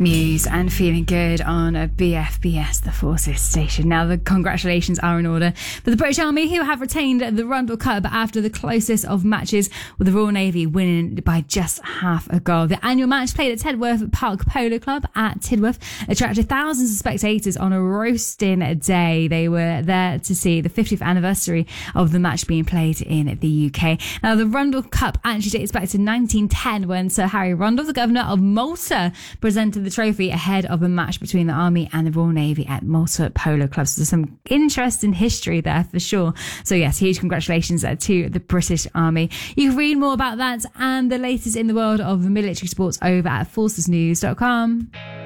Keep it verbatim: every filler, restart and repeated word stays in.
Muse and Feeling Good on a B F B S, the Forces station. Now, the congratulations are in order for the British Army, who have retained the Rundle Cup after the closest of matches, with the Royal Navy winning by just half a goal. The annual match, played at Tidworth Park Polo Club at Tidworth, attracted thousands of spectators on a roasting day. They were there to see the fiftieth anniversary of the match being played in the U K. Now, the Rundle Cup actually dates back to nineteen ten, when Sir Harry Rundle, the Governor of Malta, presented the trophy ahead of a match between the Army and the Royal Navy at Malta Polo Club. So there's some interesting history there for sure. So yes, huge congratulations to the British Army. You can read more about that and the latest in the world of military sports over at forces news dot com.